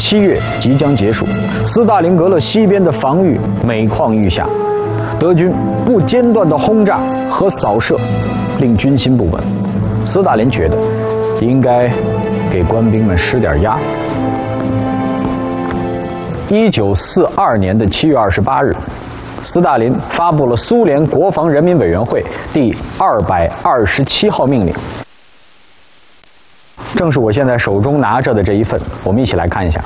7月即将结束，斯大林格勒西边的防御每况愈下，德军不间断的轰炸和扫射令军心不稳。斯大林觉得应该给官兵们施点压。1942年的7月28日，斯大林发布了苏联国防人民委员会第227号命令，正是我现在手中拿着的这一份，我们一起来看一下。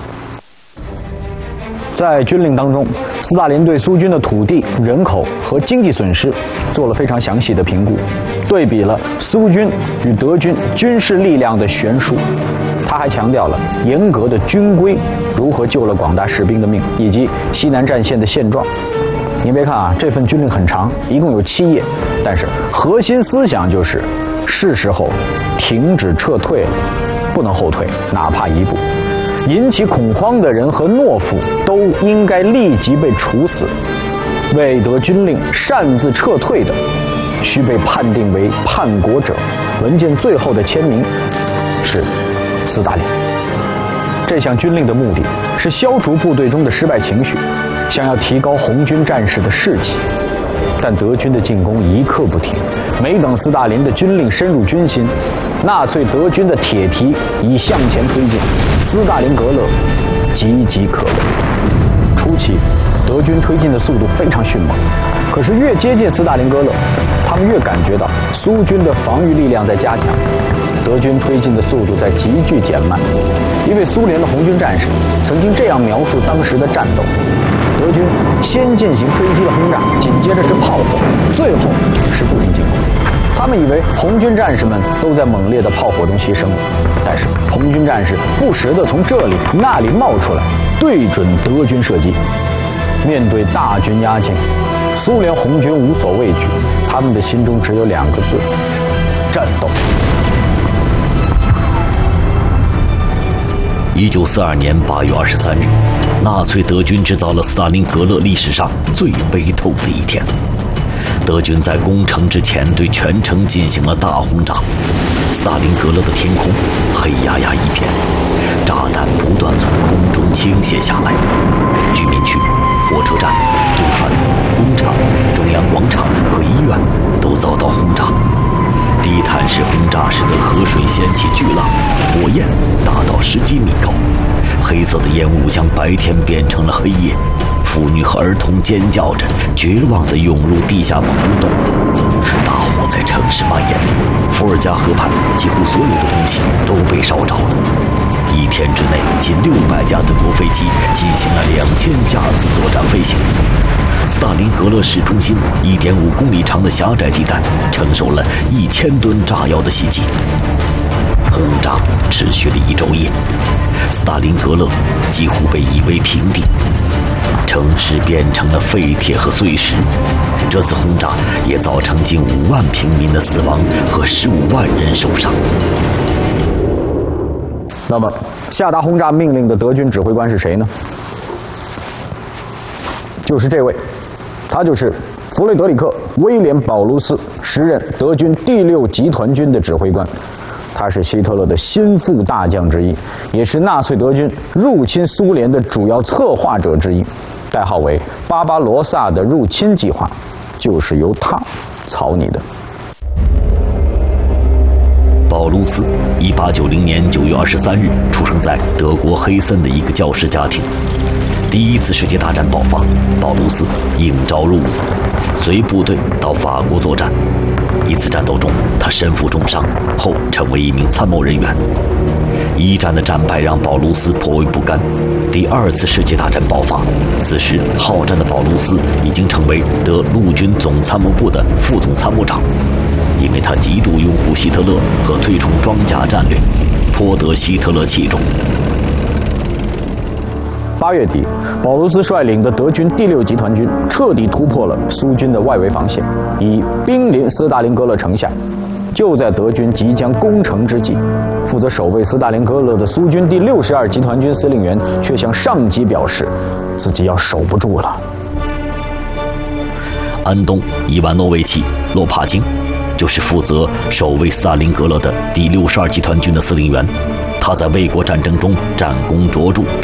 在军令当中，斯大林对苏军的土地、人口和经济损失做了非常详细的评估，对比了苏军与德军军事力量的悬殊。他还强调了严格的军规如何救了广大士兵的命，以及西南战线的现状。您别看啊，这份军令很长，一共有7页，但是核心思想就是是时候停止撤退了，不能后退，哪怕一步。引起恐慌的人和懦夫都应该立即被处死。未得军令擅自撤退的，需被判定为叛国者。文件最后的签名是斯大林。这项军令的目的是消除部队中的失败情绪，想要提高红军战士的士气。但德军的进攻一刻不停，没等斯大林的军令深入军心，纳粹德军的铁蹄已向前推进，斯大林格勒岌岌可危。初期，德军推进的速度非常迅猛，可是越接近斯大林格勒，他们越感觉到苏军的防御力量在加强，德军推进的速度在急剧减慢。一位苏联的红军战士曾经这样描述当时的战斗：德军先进行飞机的轰炸，紧接着是炮火，最后是步兵进攻。他们以为红军战士们都在猛烈的炮火中牺牲了，但是红军战士不时地从这里那里冒出来，对准德军射击。面对大军压境，苏联红军无所畏惧，他们的心中只有2个字：战斗。 1942年8月23日，纳粹德军制造了斯大林格勒历史上最悲痛的一天。德军在攻城之前对全城进行了大轰炸，斯大林格勒的天空黑压压一片，炸弹不断从空中倾泻下来，居民区、火车站、渡船、工厂、中央广场和医院都遭到轰炸。低碳式轰炸使得河水掀起巨浪，火焰达到10几米高，黑色的烟雾将白天变成了黑夜，妇女和儿童尖叫着，绝望地涌入地下防空洞。大火在城市蔓延，伏尔加河畔几乎所有的东西都被烧着了。1天之内，近600架德国飞机进行了2000架次作战飞行。斯大林格勒市中心1.5公里长的狭窄地带承受了1000吨炸药的袭击。轰炸持续了1周夜，斯大林格勒几乎被夷为平地，城市变成了废铁和碎石。这次轰炸也造成近5万平民的死亡和15万人受伤。 那么，下达轰炸命令的德军指挥官是谁呢？就是这位，他就是弗雷德里克·威廉·保卢斯，时任德军第6集团军的指挥官。他是希特勒的心腹大将之一，也是纳粹德军入侵苏联的主要策划者之一。代号为巴巴罗萨的入侵计划，就是由他草拟的。 保卢斯1890年9月23日出生在德国黑森的一个教师家庭。第1次世界大战爆发，保卢斯应召入伍，随部队到法国作战。一次战斗中，他身负重伤，后成为一名参谋人员。1战的战败让保卢斯颇为不甘。第2次世界大战爆发，此时好战的保卢斯已经成为德陆军总参谋部的副总参谋长。因为他极度拥护希特勒和推崇装甲战略，颇得希特勒器重。 8月底，保卢斯率领的德军第6集团军彻底突破了苏军的外围防线，已兵临斯大林格勒城下。就在德军即将攻城之际，负责守卫斯大林格勒的苏军第62集团军司令员却向上级表示，自己要守不住了。 安东·伊万诺维奇·洛帕金就是负责守卫斯大林格勒的第62集团军的司令员。他在卫国战争中战功卓著，